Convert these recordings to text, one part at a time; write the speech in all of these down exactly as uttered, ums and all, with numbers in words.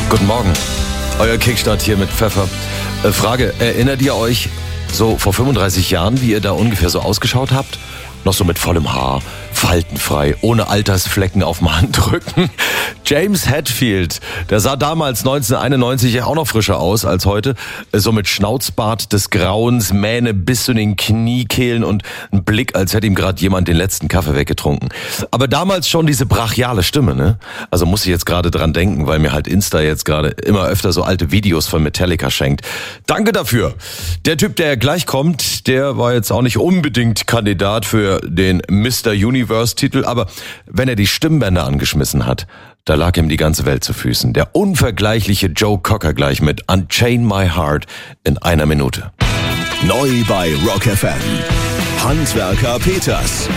Guten Morgen, euer Kickstart hier mit Pfeffer. Äh, Frage, erinnert ihr euch so vor fünfunddreißig Jahren, wie ihr da ungefähr so ausgeschaut habt? Noch so mit vollem Haar, faltenfrei, ohne Altersflecken auf dem Handrücken. James Hetfield, der sah damals neunzehnhunderteinundneunzig auch noch frischer aus als heute. So mit Schnauzbart des Grauens, Mähne bis zu den Kniekehlen und ein Blick, als hätte ihm gerade jemand den letzten Kaffee weggetrunken. Aber damals schon diese brachiale Stimme, ne? Also muss ich jetzt gerade dran denken, weil mir halt Insta jetzt gerade immer öfter so alte Videos von Metallica schenkt. Danke dafür. Der Typ, der gleich kommt, der war jetzt auch nicht unbedingt Kandidat für den Mister Universe-Titel, aber wenn er die Stimmbänder angeschmissen hat, da lag ihm die ganze Welt zu Füßen. Der unvergleichliche Joe Cocker gleich mit Unchain My Heart in einer Minute. Neu bei Rock F M. Handwerker Peters.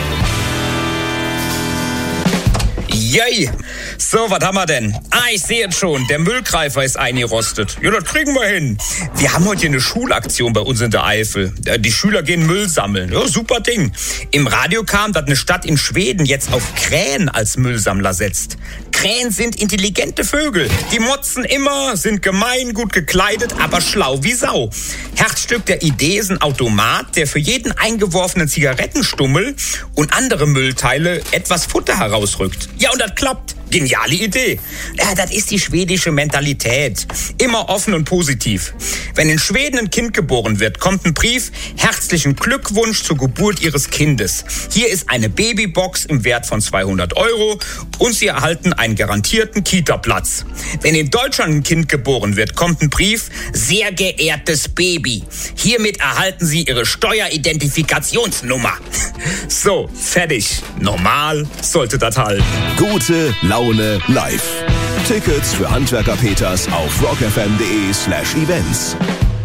Yay! So, was haben wir denn? Ah, ich sehe jetzt schon, der Müllgreifer ist eingerostet. Ja, das kriegen wir hin. Wir haben heute hier eine Schulaktion bei uns in der Eifel. Die Schüler gehen Müll sammeln. Ja, super Ding. Im Radio kam, dass eine Stadt in Schweden jetzt auf Krähen als Müllsammler setzt. Krähen sind intelligente Vögel. Die motzen immer, sind gemein, gut gekleidet, aber schlau wie Sau. Herzstück der Idee ist ein Automat, der für jeden eingeworfenen Zigarettenstummel und andere Müllteile etwas Futter herausrückt. Ja, und das klappt. Geniale Idee. Ja, das ist die schwedische Mentalität. Immer offen und positiv. Wenn in Schweden ein Kind geboren wird, kommt ein Brief: Herzlichen Glückwunsch zur Geburt Ihres Kindes. Hier ist eine Babybox im Wert von zweihundert Euro und Sie erhalten einen garantierten Kita-Platz. Wenn in Deutschland ein Kind geboren wird, kommt ein Brief: Sehr geehrtes Baby, hiermit erhalten Sie Ihre Steueridentifikationsnummer. So, fertig. Normal sollte das halten. Gute Laune live. Tickets für Handwerker Peters auf rockfm.de slash events.